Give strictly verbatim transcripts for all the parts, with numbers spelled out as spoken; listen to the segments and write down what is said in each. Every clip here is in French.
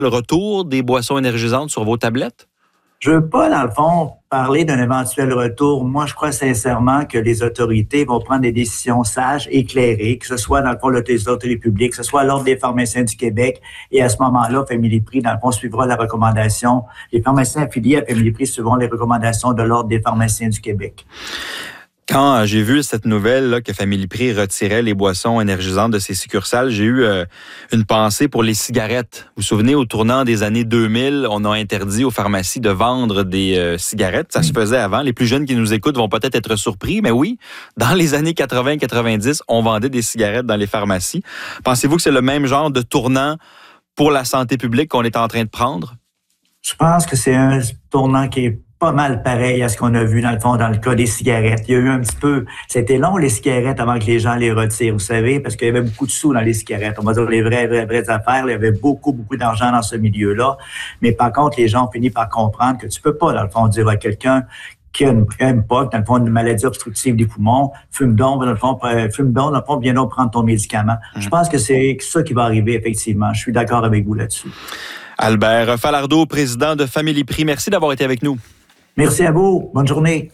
le retour des boissons énergisantes sur vos tablettes? Je veux pas, dans le fond, parler d'un éventuel retour. Moi, je crois sincèrement que les autorités vont prendre des décisions sages, éclairées, que ce soit, dans le fond, les autorités publiques, que ce soit l'Ordre des pharmaciens du Québec. Et à ce moment-là, Family Prix, dans le fond, suivra la recommandation. Les pharmaciens affiliés à Family Prix suivront les recommandations de l'Ordre des pharmaciens du Québec. Quand j'ai vu cette nouvelle là, que Family Prix retirait les boissons énergisantes de ses succursales, j'ai eu euh, une pensée pour les cigarettes. Vous vous souvenez, au tournant des années deux mille, on a interdit aux pharmacies de vendre des euh, cigarettes. Ça se faisait avant. Les plus jeunes qui nous écoutent vont peut-être être surpris, mais oui, dans les années quatre-vingts quatre-vingt-dix, on vendait des cigarettes dans les pharmacies. Pensez-vous que c'est le même genre de tournant pour la santé publique qu'on est en train de prendre? Je pense que c'est un tournant qui est pas mal pareil à ce qu'on a vu dans le fond dans le cas des cigarettes. Il y a eu un petit peu, c'était long les cigarettes avant que les gens les retirent, vous savez, parce qu'il y avait beaucoup de sous dans les cigarettes. On va dire les vraies, vraies, vraies affaires. Il y avait beaucoup, beaucoup d'argent dans ce milieu-là. Mais par contre, les gens ont fini par comprendre que tu peux pas, dans le fond, dire à quelqu'un qui a une, une P O C, dans le fond, une maladie obstructive des poumons, fume donc, dans le fond, fume donc, dans le fond, viens donc prendre ton médicament. Mmh. Je pense que c'est ça qui va arriver, effectivement. Je suis d'accord avec vous là-dessus. Albert Falardeau, président de Family Prix, merci d'avoir été avec nous. Merci à vous. Bonne journée.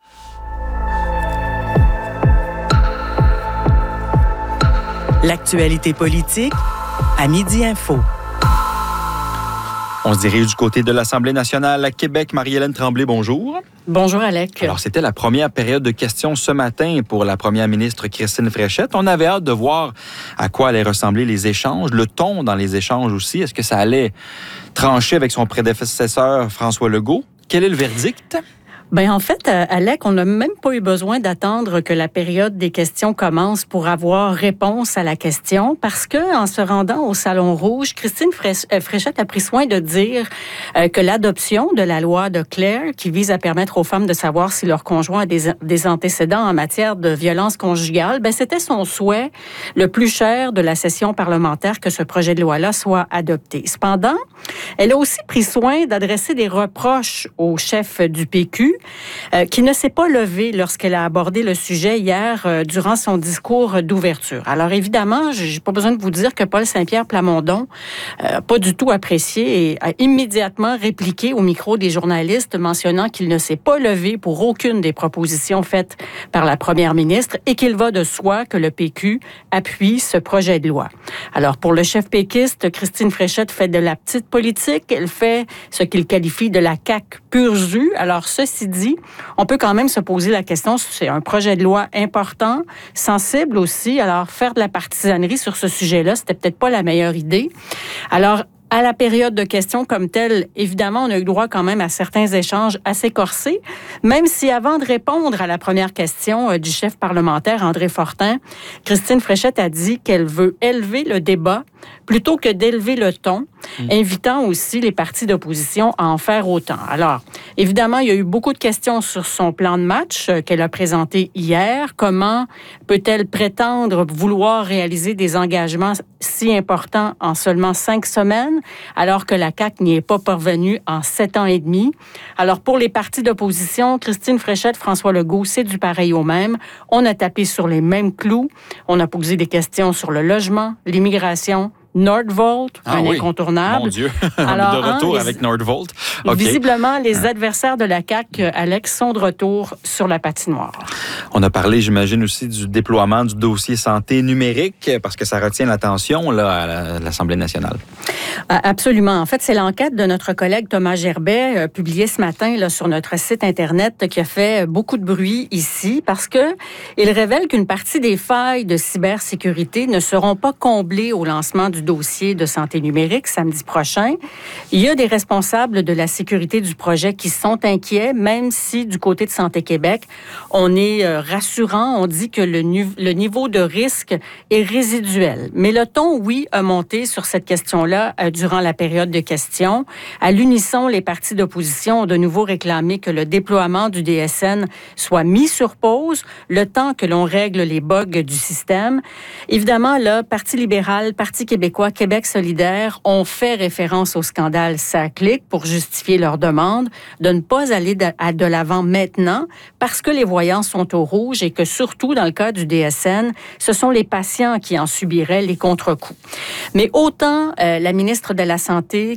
L'actualité politique à Midi Info. On se dirige du côté de l'Assemblée nationale à Québec. Marie-Hélène Tremblay, bonjour. Bonjour, Alec. Alors, c'était la première période de questions ce matin pour la première ministre Christine Fréchette. On avait hâte de voir à quoi allaient ressembler les échanges, le ton dans les échanges aussi. Est-ce que ça allait trancher avec son prédécesseur François Legault? Quel est le verdict? Ben en fait, Alec, on n'a même pas eu besoin d'attendre que la période des questions commence pour avoir réponse à la question, parce que en se rendant au Salon Rouge, Christine Fréchette a pris soin de dire que l'adoption de la loi de Claire, qui vise à permettre aux femmes de savoir si leur conjoint a des, des antécédents en matière de violence conjugale, ben c'était son souhait le plus cher de la session parlementaire que ce projet de loi-là soit adopté. Cependant, elle a aussi pris soin d'adresser des reproches au chef du P Q, Euh, qui ne s'est pas levée lorsqu'elle a abordé le sujet hier euh, durant son discours d'ouverture. Alors évidemment, j'ai pas besoin de vous dire que Paul Saint-Pierre Plamondon euh, pas du tout apprécié et a immédiatement répliqué au micro des journalistes mentionnant qu'il ne s'est pas levé pour aucune des propositions faites par la première ministre et qu'il va de soi que le P Q appuie ce projet de loi. Alors pour le chef péquiste, Christine Fréchette fait de la petite politique, elle fait ce qu'il qualifie de la C A Q pur jus. Alors ceci dit, on peut quand même se poser la question, c'est un projet de loi important, sensible aussi, alors faire de la partisanerie sur ce sujet-là, c'était peut-être pas la meilleure idée. Alors, à la période de questions comme telle, évidemment, on a eu droit quand même à certains échanges assez corsés, même si avant de répondre à la première question euh, du chef parlementaire André Fortin, Christine Fréchette a dit qu'elle veut élever le débat plutôt que d'élever le ton, mmh. invitant aussi les partis d'opposition à en faire autant. Alors, évidemment, il y a eu beaucoup de questions sur son plan de match euh, qu'elle a présenté hier. Comment peut-elle prétendre vouloir réaliser des engagements si importants en seulement cinq semaines? Alors que la C A Q n'y est pas parvenue en sept ans et demi. Alors, pour les partis d'opposition, Christine Fréchette, François Legault, c'est du pareil au même. On a tapé sur les mêmes clous. On a posé des questions sur le logement, l'immigration, Nordvolt, ah, un oui. incontournable. Mon Dieu, Alors, de retour hein, avec Nordvolt. Okay. Visiblement, les adversaires de la C A Q, Alex, sont de retour sur la patinoire. On a parlé, j'imagine, aussi du déploiement du dossier santé numérique, parce que ça retient l'attention là, à l'Assemblée nationale. Absolument. En fait, c'est l'enquête de notre collègue Thomas Gerbet, euh, publiée ce matin là, sur notre site Internet, qui a fait beaucoup de bruit ici, parce que il révèle qu'une partie des failles de cybersécurité ne seront pas comblées au lancement du dossier de santé numérique samedi prochain. Il y a des responsables de la sécurité du projet qui sont inquiets, même si du côté de Santé Québec, on est euh, rassurant. On dit que le, nu- le niveau de risque est résiduel. Mais le ton, oui, a monté sur cette question-là euh, durant la période de questions. À l'unisson, les partis d'opposition ont de nouveau réclamé que le déploiement du D S N soit mis sur pause le temps que l'on règle les bugs du système. Évidemment, là, Parti libéral, Parti québécois, québécois Québec solidaire ont fait référence au scandale SACLIC pour justifier leur demande de ne pas aller de, à de l'avant maintenant parce que les voyants sont au rouge et que surtout dans le cas du D S N, ce sont les patients qui en subiraient les contre-coups. Mais autant euh, la ministre de la Santé